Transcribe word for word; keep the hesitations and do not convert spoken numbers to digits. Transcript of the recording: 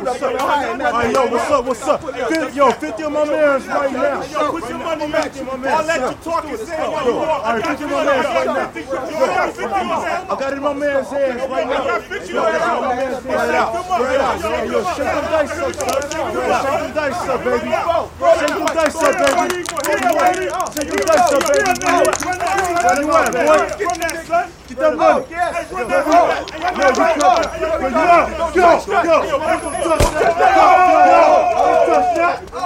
what's up? Alright, yo, what's up? What's up? Yo, fifty of my mans right now. Yo, put your money back. I'll let you talk and say what you want. Alright, fifty of my mans right now. I got it in my man's hands right now. I got it in my man's hands right out. Right out. Yo, shake them dice up, son. Shake them dice up, baby. Shake them dice up, baby. Shake them dice up, baby. Where you at, boy? Get that money. Yo, you come. Yo, yo, yo. Don't touch that. Don't touch that.